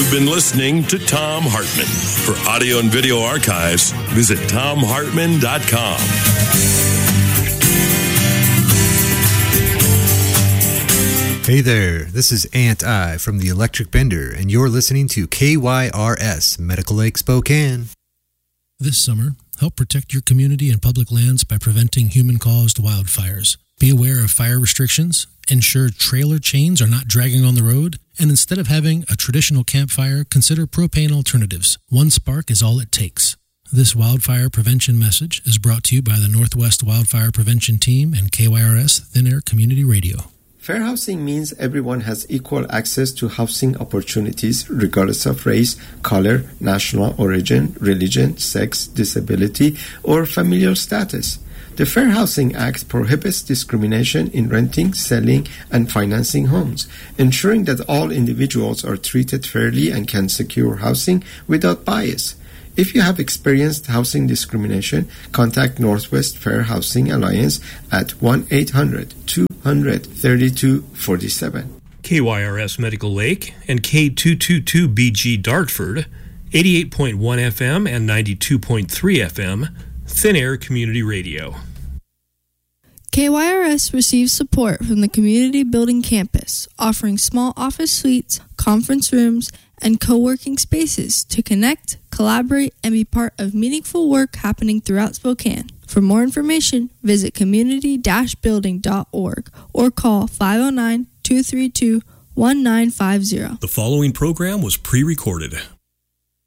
You've been listening to Thom Hartmann. For audio and video archives, visit thomhartmann.com. Hey there, this is Ant I from the Electric Bender, and you're listening to KYRS Medical Lake Spokane. This summer, help protect your community and public lands by preventing human-caused wildfires. Be aware of fire restrictions, ensure trailer chains are not dragging on the road, and instead of having a traditional campfire, consider propane alternatives. One spark is all it takes. This wildfire prevention message is brought to you by the Northwest Wildfire Prevention Team and KYRS Thin Air Community Radio. Fair housing means everyone has equal access to housing opportunities regardless of race, color, national origin, religion, sex, disability, or familial status. The Fair Housing Act prohibits discrimination in renting, selling, and financing homes, ensuring that all individuals are treated fairly and can secure housing without bias. If you have experienced housing discrimination, contact Northwest Fair Housing Alliance at 1-800-200-3247. KYRS Medical Lake and K222BG Dartford, 88.1 FM and 92.3 FM, Thin Air Community Radio. KYRS receives support from the Community Building Campus, offering small office suites, conference rooms, and co-working spaces to connect, collaborate, and be part of meaningful work happening throughout Spokane. For more information, visit community-building.org or call 509-232-1950. The following program was pre-recorded.